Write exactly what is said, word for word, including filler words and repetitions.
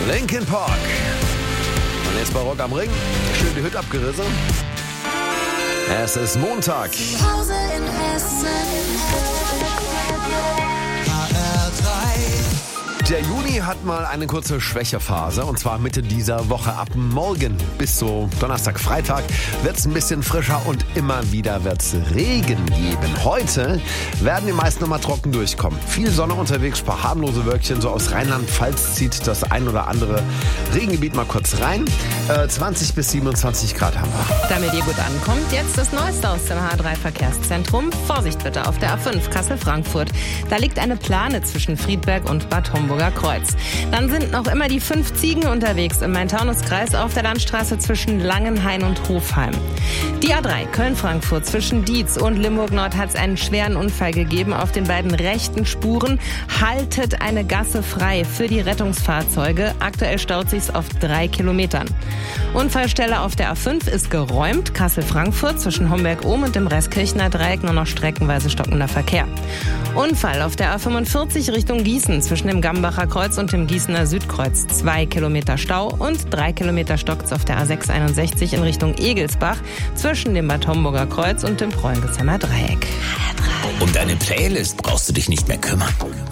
Linkin Park. Und jetzt bei Rock am Ring. Schön die Hütte abgerissen. Es ist Montag. Zu Hause in Hessen. H R drei. Der Juni hat mal eine kurze Schwächephase und zwar Mitte dieser Woche. Ab morgen bis so Donnerstag, Freitag wird es ein bisschen frischer und immer wieder wird es Regen geben. Heute werden die meisten nochmal trocken durchkommen. Viel Sonne unterwegs, ein paar harmlose Wölkchen. So aus Rheinland-Pfalz zieht das ein oder andere Regengebiet mal kurz rein. Äh, zwanzig bis siebenundzwanzig Grad haben wir. Damit ihr gut ankommt, jetzt das Neueste aus dem H drei Verkehrszentrum. Vorsicht bitte auf der A fünf Kassel-Frankfurt. Da liegt eine Plane zwischen Friedberg und Bad Homburger Kreuz. Dann sind noch immer die fünf Ziegen unterwegs im Main-Taunus-Kreis auf der Landstraße zwischen Langenhain und Hofheim. Die A drei Köln-Frankfurt zwischen Dietz und Limburg-Nord hat es einen schweren Unfall gegeben. Auf den beiden rechten Spuren haltet eine Gasse frei für die Rettungsfahrzeuge. Aktuell staut sich's auf drei Kilometern. Unfallstelle auf der A fünf ist geräumt. Kassel-Frankfurt zwischen Homberg-Ohm und dem Reiskirchner Dreieck nur noch streckenweise stockender Verkehr. Unfall auf der A fünfundvierzig Richtung Gießen zwischen dem Gambacher Kreuz und dem Gießener Südkreuz. Zwei Kilometer Stau und drei Kilometer stockt's auf der A sechshunderteinundsechzig in Richtung Egelsbach zwischen dem Bad Homburger Kreuz und dem Preuengesheimer Dreieck. Um deine Playlist brauchst du dich nicht mehr kümmern.